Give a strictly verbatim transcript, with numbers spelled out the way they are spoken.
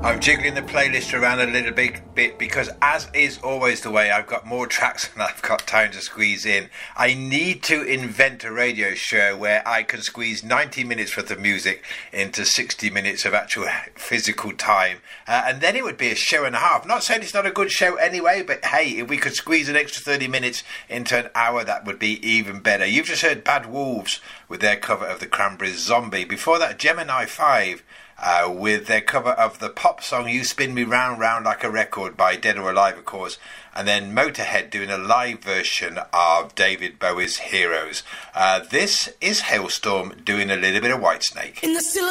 I'm jiggling the playlist around a little bit, bit because, as is always the way, I've got more tracks than I've got time to squeeze in. I need to invent a radio show where I can squeeze ninety minutes worth of music into sixty minutes of actual physical time. Uh, and then it would be a show and a half. Not saying it's not a good show anyway, but hey, if we could squeeze an extra thirty minutes into an hour, that would be even better. You've just heard Bad Wolves with their cover of the Cranberries' Zombie. Before that, Gemini five. Uh, with their cover of the pop song You Spin Me Round Round Like a Record by Dead or Alive, of course, and then Motorhead doing a live version of David Bowie's Heroes. Uh, this is Hailstorm doing a little bit of Whitesnake. In the